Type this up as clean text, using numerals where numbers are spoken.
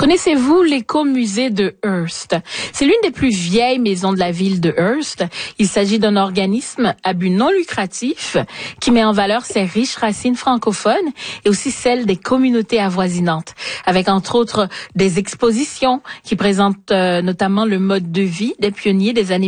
Connaissez-vous l'écomusée de Hearst? C'est l'une des plus vieilles maisons de la ville de Hearst. Il s'agit d'un organisme à but non lucratif qui met en valeur ses riches racines francophones et aussi celles des communautés avoisinantes, avec entre autres des expositions qui présentent notamment le mode de vie des pionniers des années